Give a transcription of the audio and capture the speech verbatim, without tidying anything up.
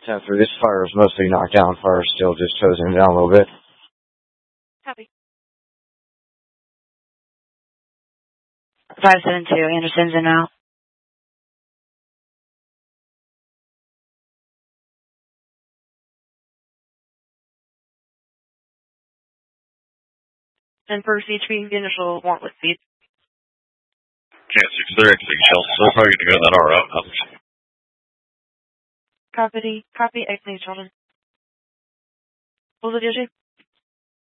ten three, this fire is mostly knocked down. Fire is still just hosing down a little bit. Copy. five seven two, Anderson's in out. And for C three, the initial warrantless speed. Can't six, they're exiting shells, so they're probably going to go in that R out. Copy, copy, exiting children. What was it, D J?